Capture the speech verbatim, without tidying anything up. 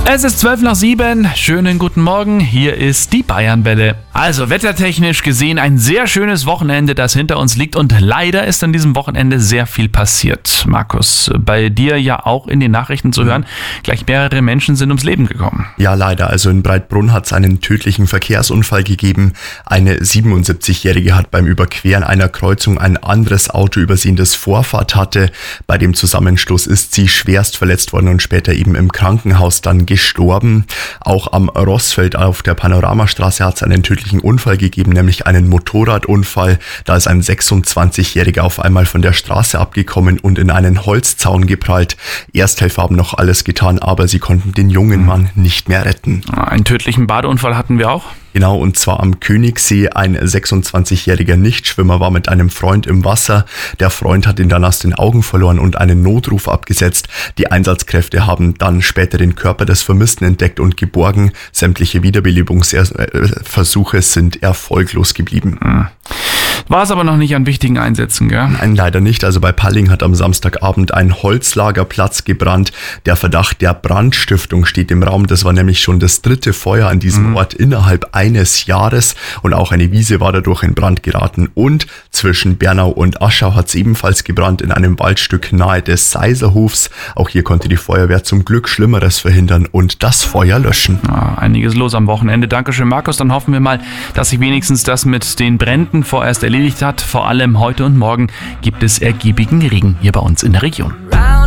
Es ist zwölf nach sieben. Schönen guten Morgen. Hier ist die Bayernwelle. Also wettertechnisch gesehen ein sehr schönes Wochenende, das hinter uns liegt. Und leider ist an diesem Wochenende sehr viel passiert. Markus, bei dir ja auch in den Nachrichten zu hören, gleich mehrere Menschen sind ums Leben gekommen. Ja, leider. Also in Breitbrunn hat es einen tödlichen Verkehrsunfall gegeben. Eine siebenundsiebzigjährige hat beim Überqueren einer Kreuzung ein anderes Auto übersehen, das Vorfahrt hatte. Bei dem Zusammenstoß ist sie schwerst verletzt worden und später eben im Krankenhaus dann gestorben. Auch am Rossfeld auf der Panoramastraße hat es einen tödlichen Unfall gegeben, nämlich einen Motorradunfall. Da ist ein sechsundzwanzigjähriger auf einmal von der Straße abgekommen und in einen Holzzaun geprallt. Ersthelfer haben noch alles getan, aber sie konnten den jungen Mann nicht mehr retten. Einen tödlichen Badeunfall hatten wir auch. Genau, und zwar am Königssee. Ein sechsundzwanzigjähriger Nichtschwimmer war mit einem Freund im Wasser. Der Freund hat ihn dann aus den Augen verloren und einen Notruf abgesetzt. Die Einsatzkräfte haben dann später den Körper des Vermissten entdeckt und geborgen. Sämtliche Wiederbelebungsversuche sind erfolglos geblieben. Hm. War es aber noch nicht an wichtigen Einsätzen, gell? Nein, leider nicht. Also bei Palling hat am Samstagabend ein Holzlagerplatz gebrannt. Der Verdacht der Brandstiftung steht im Raum. Das war nämlich schon das dritte Feuer an diesem mhm. Ort innerhalb eines Jahres. Und auch eine Wiese war dadurch in Brand geraten. Und zwischen Bernau und Aschau hat es ebenfalls gebrannt in einem Waldstück nahe des Seiserhofs. Auch hier konnte die Feuerwehr zum Glück Schlimmeres verhindern und das Feuer löschen. Ja, einiges los am Wochenende. Dankeschön, Markus. Dann hoffen wir mal, dass sich wenigstens das mit den Bränden vorerst erledigt hat. Vor allem heute und morgen gibt es ergiebigen Regen hier bei uns in der Region.